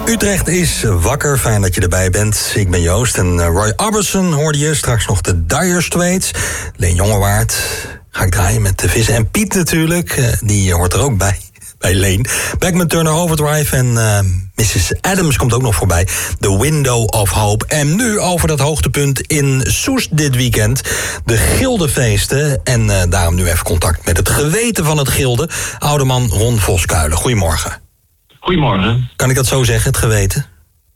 Utrecht is wakker, fijn dat je erbij bent. Ik ben Joost en Roy Orbison hoorde je. Straks nog de Dire Straits. Leen Jongewaard ga ik draaien met de Vissen. En Piet natuurlijk, die hoort er ook bij Leen. Beckman Turner Overdrive en Mrs. Adams komt ook nog voorbij. The Window of Hope. En nu over dat hoogtepunt in Soest dit weekend. De Gildefeesten. En daarom nu even contact met het geweten van het Gilde. Oude man Ron Voskuilen. Goedemorgen. Goedemorgen. Kan ik dat zo zeggen, het geweten?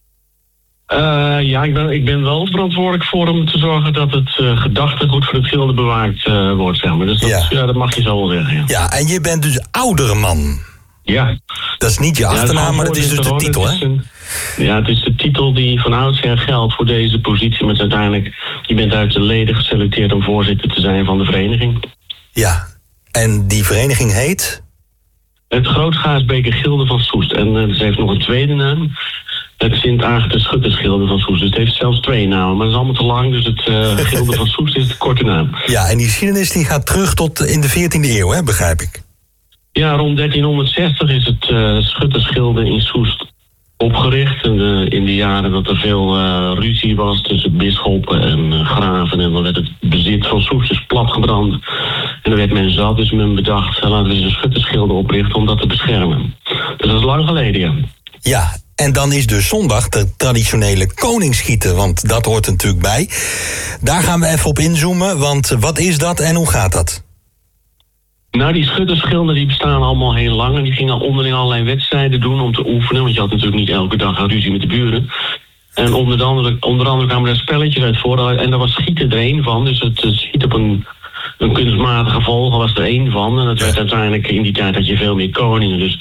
Ja, ik ben wel verantwoordelijk voor om te zorgen dat het gedachtegoed voor het Gilde bewaakt wordt, zeg maar. Dus dat mag je zo wel zeggen, ja. Ja, en je bent dus oudere man. Ja. Dat is niet je achternaam, maar dat is dus de titel, hè? Het is de titel die van oudsher geldt voor deze positie. Maar uiteindelijk, je bent uit de leden geselecteerd om voorzitter te zijn van de vereniging. Ja, en die vereniging heet? Het Groot-Gaasbeker Gilde van Soest. En ze heeft nog een tweede naam. Het Sint-Aagte Schuttersgilde van Soest. Dus het heeft zelfs twee namen, maar dat is allemaal te lang. Dus het Gilde van Soest is de korte naam. Ja, en die geschiedenis die gaat terug tot in de 14e eeuw, hè, begrijp ik? Ja, rond 1360 is het Schuttersgilde in Soest opgericht. In de jaren dat er veel ruzie was tussen bisschoppen en graven. En dan werd het bezit van Soest dus platgebrand. En dan werd men zat, dus men bedacht, laten we eens een Schuttersgilde oprichten om dat te beschermen. Dus dat is lang geleden, ja. Ja, en dan is dus zondag de traditionele koningsschieten, want dat hoort er natuurlijk bij. Daar gaan we even op inzoomen, want wat is dat en hoe gaat dat? Nou, die schuttersgilden die bestaan allemaal heel lang en die gingen onderling allerlei wedstrijden doen om te oefenen, want je had natuurlijk niet elke dag een ruzie met de buren. En onder andere kwamen er spelletjes uit voor en daar was schieten er één van, dus het schiet op een kunstmatige vogel was er één van. En dat werd uiteindelijk, in die tijd had je veel meer koningen, dus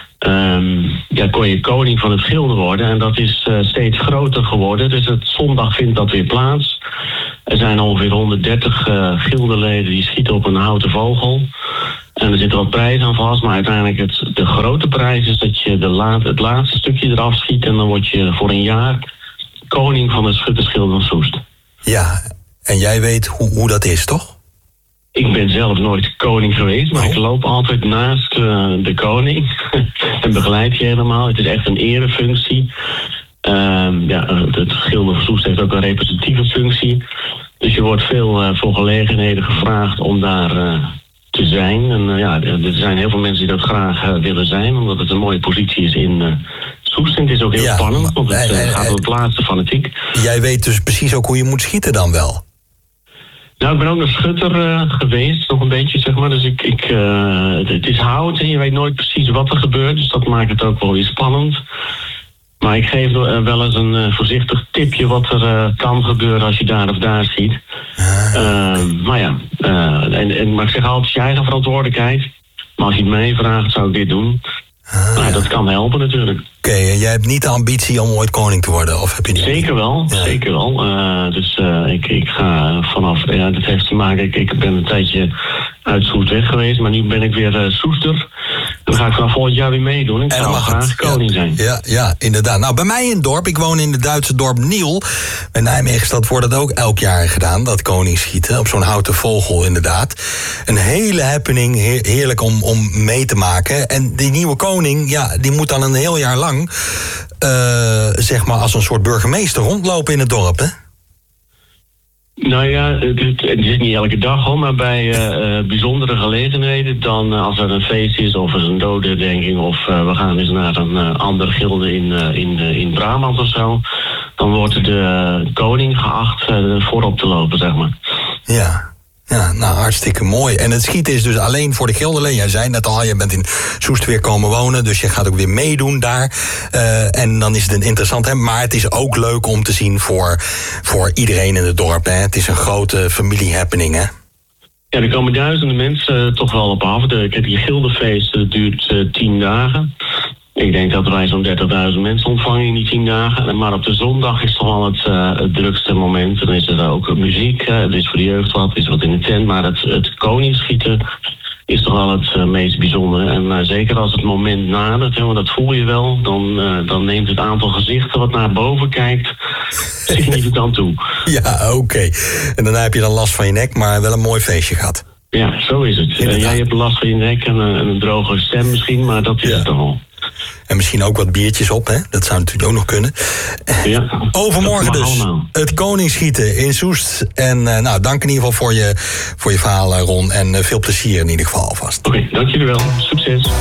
kon je koning van het Gilde worden. En dat is steeds groter geworden. Dus zondag vindt dat weer plaats. Er zijn ongeveer 130 gildeleden die schieten op een houten vogel. En er zitten wat prijzen aan vast. Maar uiteindelijk de grote prijs is dat je het laatste stukje eraf schiet. En dan word je voor een jaar koning van het Schuttersgilde van Soest. Ja, en jij weet hoe dat is, toch? Ik ben zelf nooit koning geweest, maar ik loop altijd naast de koning en begeleid je helemaal. Het is echt een erefunctie. Het Gilde van Soest heeft ook een representatieve functie. Dus je wordt veel voor gelegenheden gevraagd om daar te zijn. En er zijn heel veel mensen die dat graag willen zijn, omdat het een mooie positie is in Soest. En het is ook heel spannend, want het gaat op het laatste fanatiek. Jij weet dus precies ook hoe je moet schieten dan wel? Nou, ik ben ook nog schutter geweest, nog een beetje, zeg maar. Dus het is hout en je weet nooit precies wat er gebeurt. Dus dat maakt het ook wel weer spannend. Maar ik geef wel eens een voorzichtig tipje wat er kan gebeuren als je daar of daar schiet. Maar ik zeg altijd, je eigen verantwoordelijkheid. Maar als je het mij vraagt, zou ik dit doen. Dat kan helpen natuurlijk. Oké, en jij hebt niet de ambitie om ooit koning te worden? Of heb je die zeker wel, ja. Zeker wel. Ik ga vanaf... dat heeft te maken... Ik ben een tijdje uit Soest weg geweest, maar nu ben ik weer Soester. Dan ga ik vanaf volgend jaar weer meedoen. Ik zou graag koning zijn. Ja, inderdaad. Nou, bij mij in het dorp, ik woon in het Duitse dorp Niel. Bij Nijmegenstad wordt dat ook elk jaar gedaan, dat koningsschieten. Op zo'n houten vogel, inderdaad. Een hele happening, heerlijk om mee te maken. En die nieuwe koning, die moet dan een heel jaar lang zeg maar als een soort burgemeester rondlopen in het dorp, hè? Nou ja, het is niet elke dag hoor, maar bij bijzondere gelegenheden, dan als er een feest is of er is een dodenherdenking of we gaan eens naar een andere gilde in Brabant of zo, dan wordt de koning geacht voorop te lopen, zeg maar. Ja, nou hartstikke mooi. En het schieten is dus alleen voor de gildeleden. Jij zei net al, je bent in Soest weer komen wonen, dus je gaat ook weer meedoen daar. En dan is het een interessant, maar het is ook leuk om te zien voor iedereen in het dorp. Hè? Het is een grote familie-happening, hè? Ja, er komen duizenden mensen toch wel op af. Die gildefeest duurt 10 dagen. Ik denk dat wij zo'n 30.000 mensen ontvangen in die 10 dagen. Maar op de zondag is toch wel het drukste moment. Dan is er ook muziek, er is voor de jeugd wat, er is wat in de tent. Maar het koningsschieten is toch wel het meest bijzondere. En zeker als het moment nadert, want dat voel je wel, dan neemt het aantal gezichten wat naar boven kijkt significant toe. Ja, oké. En dan heb je dan last van je nek, maar wel een mooi feestje gehad. Ja, zo is het. Jij hebt last van je nek en een droge stem misschien, maar dat is het dan al. En misschien ook wat biertjes op, hè? Dat zou natuurlijk ook nog kunnen. Ja, Overmorgen dus allemaal. het koningsschieten in Soest. En dank in ieder geval voor je verhaal, Ron. En veel plezier in ieder geval alvast. Oké, dank jullie wel. Succes.